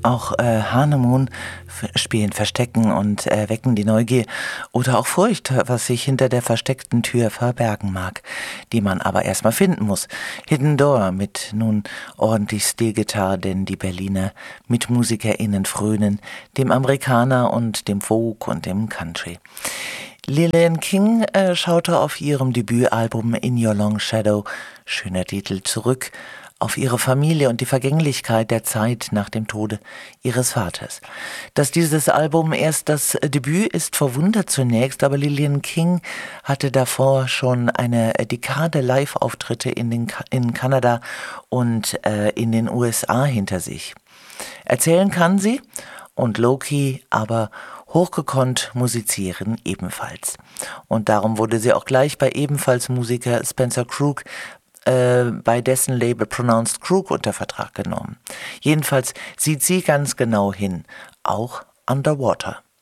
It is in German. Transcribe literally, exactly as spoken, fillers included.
Auch äh, Hanemoon f- spielen Verstecken und äh, wecken die Neugier oder auch Furcht, was sich hinter der versteckten Tür verbergen mag, die man aber erstmal finden muss. Hidden Door mit nun ordentlich Stilgitarre, denn die Berliner MitmusikerInnen frönen dem Amerikaner und dem Folk und dem Country. Lillian King äh, schaute auf ihrem Debütalbum In Your Long Shadow, schöner Titel, zurück auf ihre Familie und die Vergänglichkeit der Zeit nach dem Tode ihres Vaters. Dass dieses Album erst das Debüt ist, verwundert zunächst, aber Lillian King hatte davor schon eine Dekade Live-Auftritte in, den, in Kanada und äh, in den U S A hinter sich. Erzählen kann sie und low-key, aber hochgekonnt musizieren ebenfalls. Und darum wurde sie auch gleich bei ebenfalls Musiker Spencer Crook äh, bei dessen Label Pronounced Crook unter Vertrag genommen. Jedenfalls sieht sie ganz genau hin, auch Underwater.